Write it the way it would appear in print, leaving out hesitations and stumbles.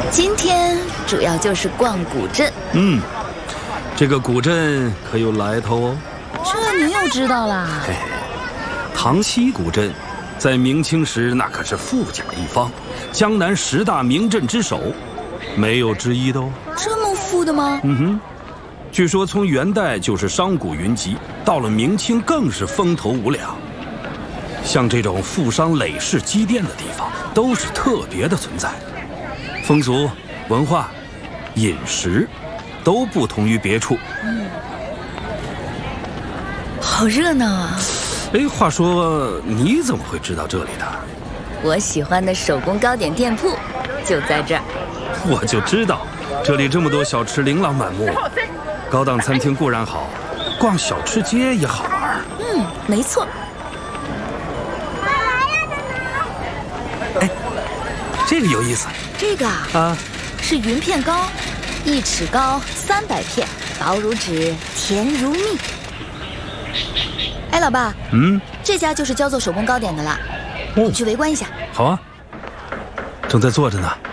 今天主要就是逛古镇。 这个古镇可有来头哦。 这您又知道啦？ 嘿，塘溪古镇，在明清时那可是富甲一方，江南10大名镇之首，没有之一的哦。 这么富的吗？ 据说从元代就是商贾云集，到了明清更是风头无两。像这种富商累世积淀的地方，都是特别的存在，风俗、文化、饮食都不同于别处。 好热闹啊！ 哎，话说你怎么会知道这里的？ 我喜欢的手工糕点店铺就在这儿。 我就知道，这里这么多小吃琳琅满目，高档餐厅固然好，逛小吃街也好玩。 没错。 哎，这个有意思。 这个啊，是云片糕，1尺高300片，薄如纸，甜如蜜。哎，老爸，这家就是叫做手工糕点的了，你去围观一下。 好啊，正在做着呢。